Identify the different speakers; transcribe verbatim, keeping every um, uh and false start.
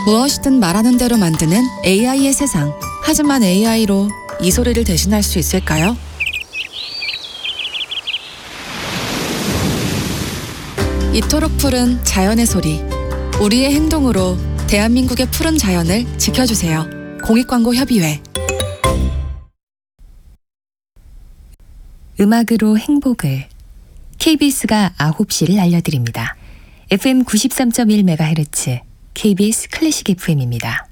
Speaker 1: 무엇이든 말하는 대로 만드는 에이아이의 세상. 하지만 에이아이로 이 소리를 대신할 수 있을까요? 이토록 푸른 자연의 소리. 우리의 행동으로 대한민국의 푸른 자연을 지켜주세요. 공익광고협의회.
Speaker 2: 음악으로 행복을. 케이비에스가 아홉 시를 알려드립니다. 에프엠 구십삼 점 일 메가헤르츠 케이비에스 클래식 에프엠입니다.